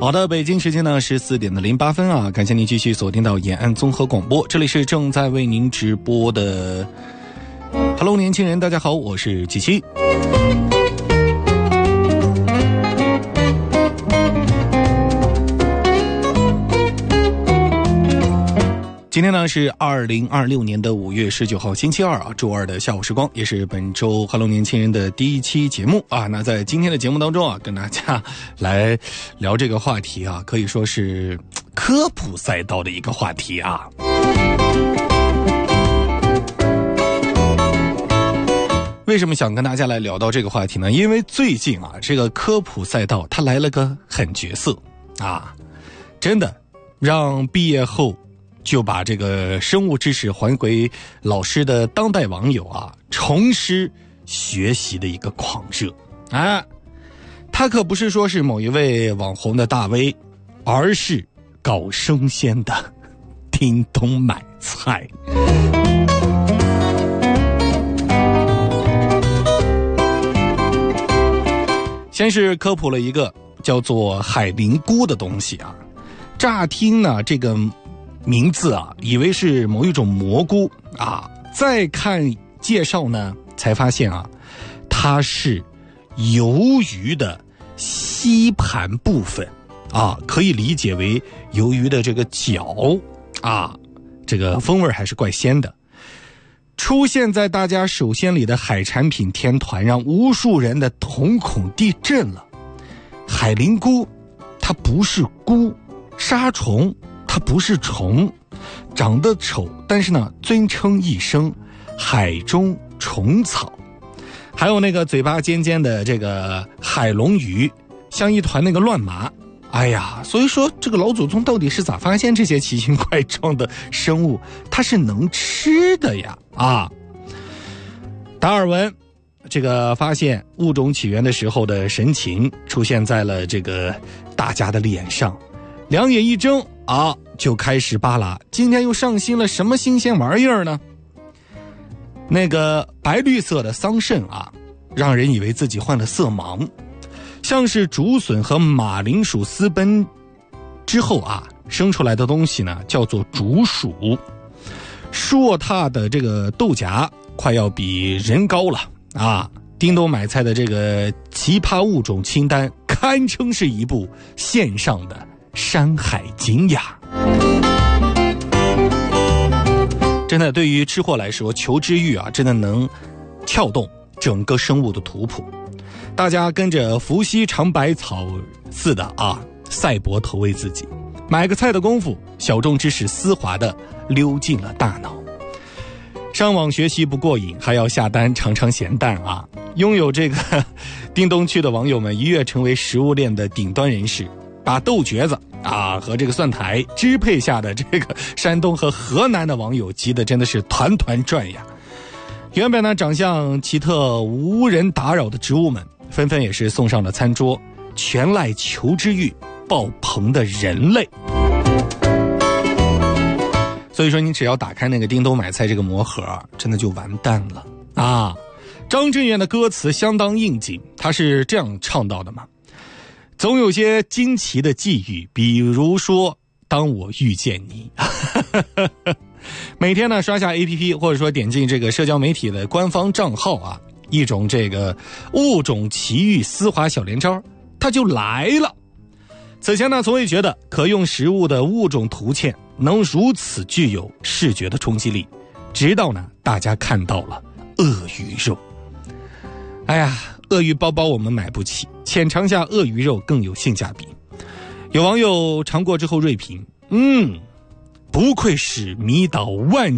好的，北京时间呢14点08分啊，感谢您继续锁定到延安综合广播，这里是正在为您直播的 Hello 年轻人，大家好，我是七七。今天呢是2026年的5月19号星期二啊，周二的下午时光，也是本周 Hello 年轻人的第一期节目啊。那在今天的节目当中啊，跟大家来聊这个话题啊，可以说是科普赛道的一个话题啊。为什么想跟大家来聊到这个话题呢？因为最近啊，这个科普赛道它来了个狠角色啊，真的让毕业后就把这个生物知识还给老师的当代网友啊，重施学习的一个狂热啊！他可不是说是某一位网红的大 V， 而是搞生鲜的叮咚买菜。先是科普了一个叫做海灵菇的东西啊，乍听呢这个名字啊，以为是某一种蘑菇啊，再看介绍呢，才发现啊，它是鱿鱼的吸盘部分啊，可以理解为鱿鱼的这个脚啊，这个风味还是怪鲜的。出现在大家手心里的海产品天团，让无数人的瞳孔地震了。海灵菇，它不是菇；沙虫，它不是虫，长得丑，但是呢，尊称一声海中虫草。还有那个嘴巴尖尖的这个海龙鱼，像一团那个乱麻。哎呀，所以说这个老祖宗到底是咋发现这些奇形怪状的生物？它是能吃的呀啊！达尔文这个发现物种起源的时候的神情出现在了这个大家的脸上，两眼一睁啊，就开始扒拉，今天又上新了什么新鲜玩意儿呢？那个白绿色的桑葚啊，让人以为自己患了色盲。像是竹笋和马铃薯私奔之后啊，生出来的东西呢，叫做竹鼠。硕大的这个豆荚快要比人高了啊！叮咚买菜的这个奇葩物种清单，堪称是一部线上的山海经呀！真的，对于吃货来说，求知欲啊，真的能撬动整个生物的图谱。大家跟着伏羲尝百草似的啊，赛博投喂自己，买个菜的功夫，小众知识丝滑的溜进了大脑。上网学习不过瘾，还要下单尝尝咸淡啊！拥有这个叮咚区的网友们一跃成为食物链的顶端人士，把豆角子啊和这个蒜苔支配下的这个山东和河南的网友急得真的是团团转呀！原本呢长相奇特无人打扰的植物们，纷纷也是送上了餐桌，全赖求知欲爆棚的人类。所以说你只要打开那个叮咚买菜这个魔盒，真的就完蛋了啊！张震岳的歌词相当应景，他是这样唱到的嘛：总有些惊奇的际遇，比如说当我遇见你。每天呢刷下 APP 或者说点进这个社交媒体的官方账号啊，一种这个物种奇遇丝滑小连招它就来了。此前呢从未觉得可用食物的物种图鉴能如此具有视觉的冲击力，直到呢大家看到了鳄鱼肉。哎呀，鳄鱼包包我们买不起，浅尝下鳄鱼肉更有性价比。有网友尝过之后锐评，不愧是迷倒万